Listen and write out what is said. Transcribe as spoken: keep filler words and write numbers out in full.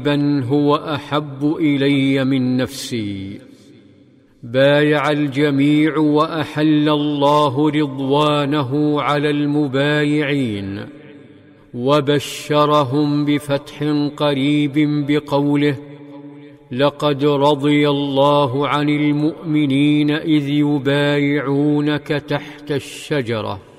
بل هو أحب إلي من نفسي. بايع الجميع وأحل الله رضوانه على المبايعين، وبشرهم بفتح قريب بقوله: لقد رضي الله عن المؤمنين إذ يبايعونك تحت الشجرة